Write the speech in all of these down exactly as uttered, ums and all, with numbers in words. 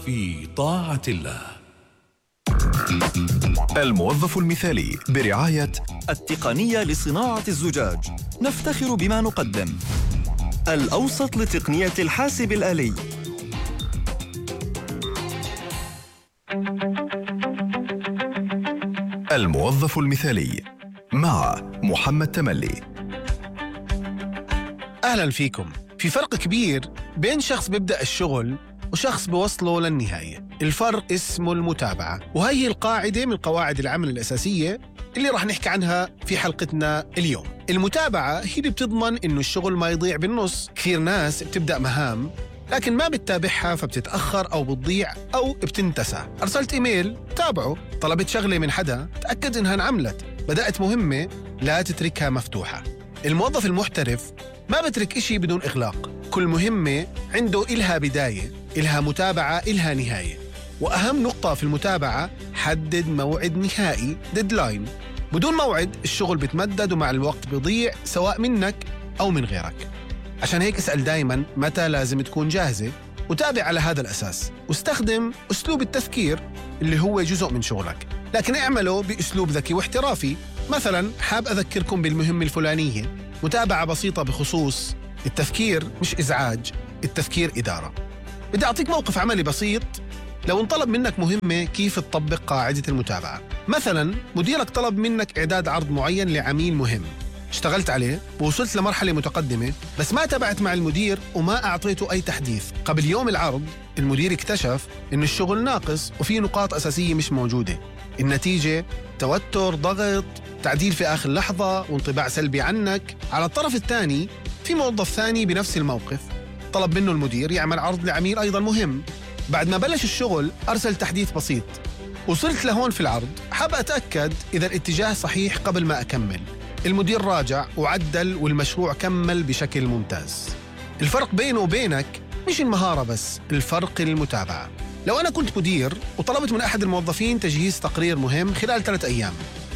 في طاعة الله. الموظف المثالي برعاية التقنية لصناعة الزجاج، نفتخر بما نقدم. الأوسط لتقنية الحاسب الآلي. الموظف المثالي مع محمد تملي. أهلا فيكم. في فرق كبير بين شخص بيبدأ الشغل وشخص بوصله للنهاية. الفرق اسمه المتابعة، وهي القاعدة من قواعد العمل الأساسية اللي راح نحكي عنها في حلقتنا اليوم. المتابعة هي اللي بتضمن إنه الشغل ما يضيع بالنص. كثير ناس بتبدأ مهام لكن ما بتتابعها فبتتأخر أو بتضيع أو بتنتسى. أرسلت إيميل، تابعه. طلبت شغلة من حدا، تأكد إنها انعملت. بدأت مهمة، لا تتركها مفتوحة. الموظف المحترف ما بترك إشي بدون إغلاق. كل مهمة عنده إلها بداية، إلها متابعة، إلها نهاية. وأهم نقطة في المتابعة، حدد موعد نهائي، ديدلاين. بدون موعد الشغل بتمدد ومع الوقت بيضيع سواء منك أو من غيرك. عشان هيك اسأل دايماً متى لازم تكون جاهزة، وتابع على هذا الأساس. واستخدم أسلوب التذكير اللي هو جزء من شغلك، لكن اعمله بأسلوب ذكي واحترافي. مثلاً حاب أذكركم بالمهمة الفلانية، متابعة بسيطة بخصوص التفكير مش إزعاج، التفكير إدارة. بدي أعطيك موقف عملي بسيط. لو انطلب منك مهمة كيف تطبق قاعدة المتابعة. مثلاً مديرك طلب منك إعداد عرض معين لعميل مهم، اشتغلت عليه ووصلت لمرحلة متقدمة، بس ما تابعت مع المدير وما أعطيته أي تحديث. قبل يوم العرض المدير اكتشف إن الشغل ناقص وفي نقاط أساسية مش موجودة. النتيجة توتر، ضغط، تعديل في آخر لحظة، وانطباع سلبي عنك. على الطرف الثاني في موظف ثاني بنفس الموقف، طلب منه المدير يعمل عرض لعميل أيضا مهم. بعد ما بلش الشغل أرسل تحديث بسيط. وصلت لهون في العرض، حاب أتأكد إذا الاتجاه صحيح قبل ما أكمل. المدير راجع وعدل والمشروع كمل بشكل ممتاز. الفرق بينه وبينك مش المهارة بس، الفرق المتابعة. لو أنا كنت مدير وطلبت من أحد الموظفين تجهيز تقرير مهم خلال ثلاث أيام،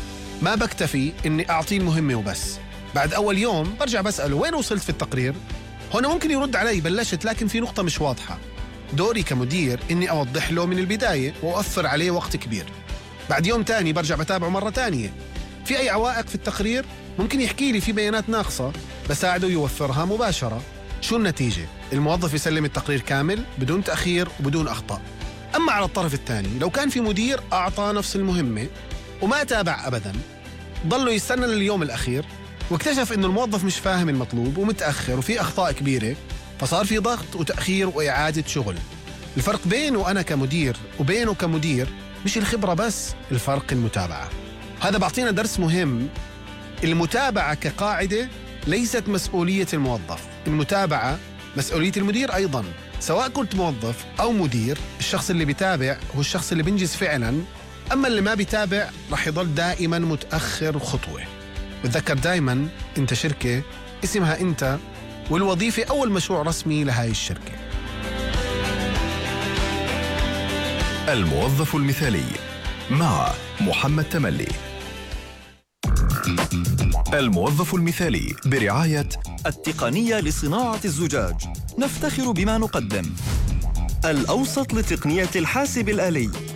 ما بكتفي إني أعطيه المهمة وبس. بعد أول يوم برجع بسأله وين وصلت في التقرير؟ هنا ممكن يرد علي بلشت لكن في نقطة مش واضحة. دوري كمدير إني أوضح له من البداية وأوفر عليه وقت كبير. بعد يوم تاني برجع بتابعه مرة تانية. في أي عوائق في التقرير؟ ممكن يحكي لي في بيانات ناقصة، بساعده يوفرها مباشرة. شو النتيجة؟ الموظف يسلم التقرير كامل بدون تأخير وبدون أخطاء. أما على الطرف الثاني، لو كان في مدير أعطى نفس المهمة وما تابع أبداً، ضلوا يستنى لليوم الأخير، واكتشف إنه الموظف مش فاهم المطلوب ومتأخر وفي أخطاء كبيرة، فصار في ضغط وتأخير وإعادة شغل. الفرق بينه أنا كمدير وبينه كمدير مش الخبرة بس، الفرق المتابعة. هذا بعطينا درس مهم. المتابعة كقاعدة ليست مسؤولية الموظف، المتابعة مسؤولية المدير أيضاً. سواء كنت موظف أو مدير، الشخص اللي بيتابع هو الشخص اللي بينجز فعلاً، أما اللي ما بيتابع رح يضل دائماً متأخر خطوة. بتذكر دائماً أنت شركة اسمها أنت، والوظيفة أول مشروع رسمي لهاي الشركة. الموظف المثالي مع محمد تملي. الموظف المثالي برعاية التقنية لصناعة الزجاج، نفتخر بما نقدم. الأوسط لتقنية الحاسب الآلي.